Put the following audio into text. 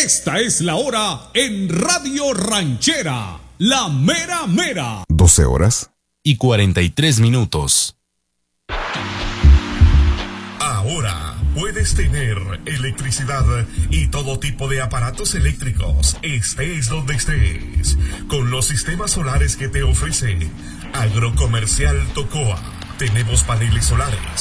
Esta es la hora en Radio Ranchera, la mera mera. 12 horas y 43 minutos. Ahora puedes tener electricidad y todo tipo de aparatos eléctricos, estés donde estés, con los sistemas solares que te ofrece Agrocomercial Tocoa. Tenemos paneles solares,